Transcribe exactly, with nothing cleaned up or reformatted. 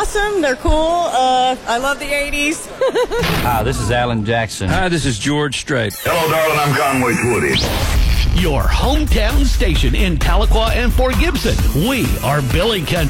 awesome. They're cool. Uh, I love the eighties. Hi, this is Alan Jackson. Hi, this is George Strait. Hello, darling. I'm Conway Twitty. Your hometown station in Tahlequah and Fort Gibson. We are Billy Country.